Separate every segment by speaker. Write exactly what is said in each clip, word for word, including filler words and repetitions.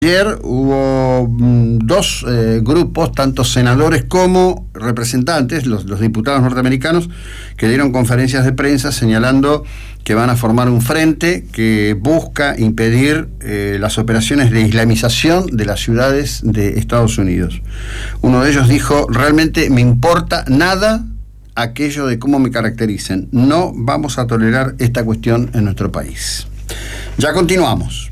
Speaker 1: Ayer hubo mm, dos eh, grupos, tanto senadores como representantes, los, los diputados norteamericanos, que dieron conferencias de prensa señalando que van a formar un frente que busca impedir eh, las operaciones de islamización de las ciudades de Estados Unidos. Uno de ellos dijo: realmente me importa nada aquello de cómo me caractericen. No vamos a tolerar esta cuestión en nuestro país. Ya continuamos.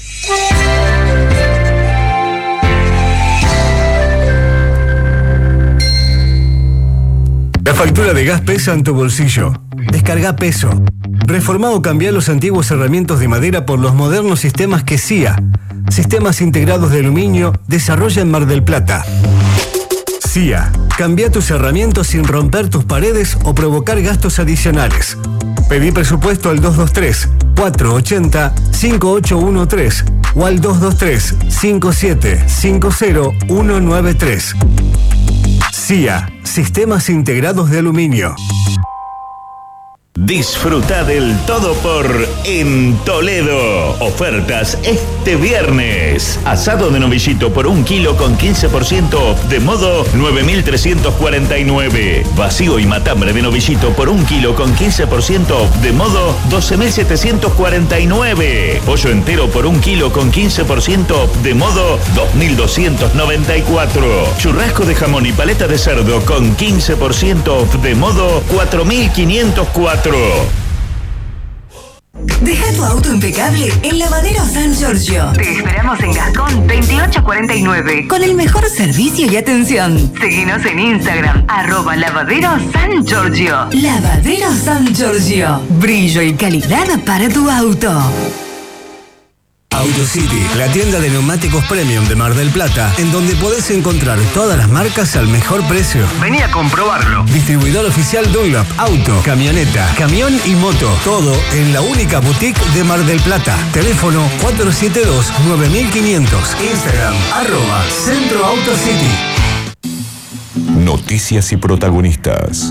Speaker 2: La factura de gas pesa en tu bolsillo. Descarga Peso. Reformá o cambiá los antiguos herramientas de madera por los modernos sistemas que C I A, Sistemas Integrados de Aluminio, desarrolla en Mar del Plata. C I A. Cambia tus herramientas sin romper tus paredes o provocar gastos adicionales. Pedí presupuesto al dos dos tres, cuatro ocho cero, cinco ocho uno tres o al dos dos tres, cinco siete cinco cero uno nueve tres. C I A, Sistemas Integrados de Aluminio.
Speaker 3: Disfruta del todo por En Toledo. Ofertas este viernes. Asado de novillito por un kilo con quince por ciento off de modo nueve mil trescientos cuarenta y nueve. Vacío y matambre de novillito por un kilo con quince por ciento off de modo doce mil setecientos cuarenta y nueve. Pollo entero por un kilo con quince por ciento off de modo dos mil doscientos noventa y cuatro. Churrasco de jamón y paleta de cerdo con quince por ciento off de modo cuatro mil quinientos cuatro.
Speaker 4: Deja tu auto impecable en Lavadero San Giorgio. Te esperamos en Gascón veintiocho cuarenta y nueve con el mejor servicio y atención. Seguinos en Instagram, arroba Lavadero San Giorgio. Lavadero San Giorgio. Brillo y calidad para tu auto.
Speaker 2: AutoCity, la tienda de neumáticos premium de Mar del Plata, en donde podés encontrar todas las marcas al mejor precio. Vení a comprobarlo. Distribuidor oficial Dunlop, auto, camioneta, camión y moto. Todo en la única boutique de Mar del Plata. Teléfono cuatro siete dos, nueve mil quinientos. Instagram, arroba Centro AutoCity.
Speaker 5: Noticias y protagonistas.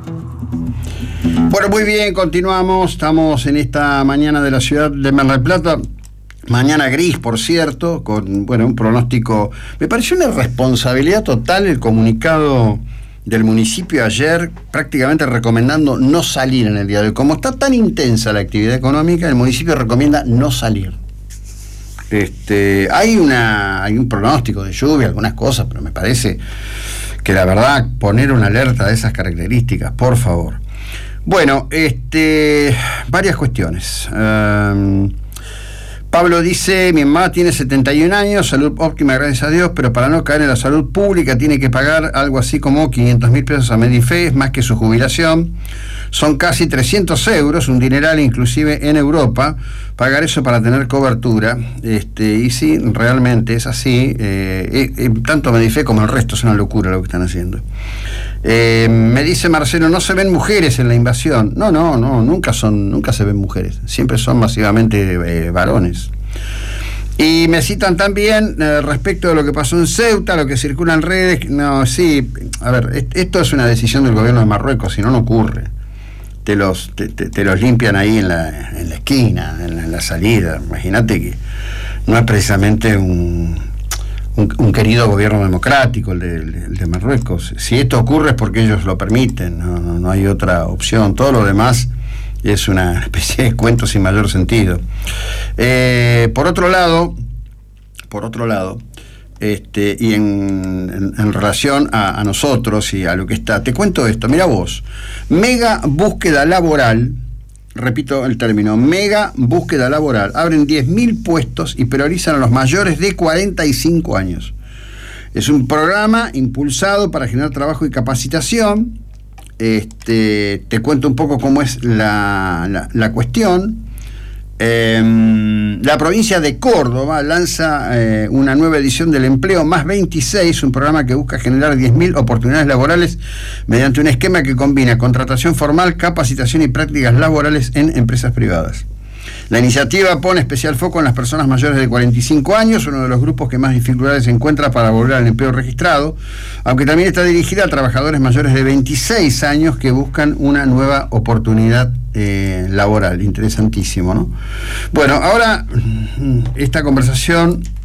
Speaker 1: Bueno, muy bien, continuamos. Estamos en esta mañana de la ciudad de Mar del Plata. Mañana gris, por cierto, con bueno un pronóstico. Me pareció una irresponsabilidad total el comunicado del municipio ayer, prácticamente recomendando no salir en el día de hoy. Como está tan intensa la actividad económica, el municipio recomienda no salir. Este, hay una, hay un pronóstico de lluvia, algunas cosas, pero me parece que la verdad poner una alerta de esas características, por favor. Bueno, este, varias cuestiones. Um, Pablo dice: mi mamá tiene setenta y un años, salud óptima, gracias a Dios, pero para no caer en la salud pública tiene que pagar algo así como quinientos mil pesos a Medife, más que su jubilación. Son casi trescientos euros, un dineral inclusive en Europa, pagar eso para tener cobertura. Este, y sí, realmente es así. Eh, eh, tanto Medife como el resto es una locura lo que están haciendo. Eh, me dice Marcelo: no se ven mujeres en la invasión. No, no, no, nunca son, nunca se ven mujeres. Siempre son masivamente eh, varones. Y me citan también eh, respecto de lo que pasó en Ceuta, lo que circula en redes. No, sí, a ver, esto es una decisión del gobierno de Marruecos, si no, no ocurre. Te los, te, te, te los limpian ahí en la, en la esquina, en la, en la salida. Imagínate que no es precisamente un, un, un querido gobierno democrático el de, el de Marruecos. Si esto ocurre es porque ellos lo permiten, no, no, no hay otra opción. Todo lo demás es una especie de cuento sin mayor sentido. Eh, por otro lado, por otro lado, este, y en, en, en relación a, a nosotros y a lo que está, te cuento esto, mira vos, mega búsqueda laboral, repito el término, mega búsqueda laboral, abren diez mil puestos y priorizan a los mayores de cuarenta y cinco años. Es un programa impulsado para generar trabajo y capacitación. Este, te cuento un poco cómo es la, la, la cuestión. Eh, la provincia de Córdoba lanza eh, una nueva edición del Empleo Más veintiséis, un programa que busca generar diez mil oportunidades laborales mediante un esquema que combina contratación formal, capacitación y prácticas laborales en empresas privadas. La iniciativa pone especial foco en las personas mayores de cuarenta y cinco años, uno de los grupos que más dificultades se encuentra para volver al empleo registrado, aunque también está dirigida a trabajadores mayores de veintiséis años que buscan una nueva oportunidad eh, laboral. Interesantísimo, ¿no? Bueno, ahora esta conversación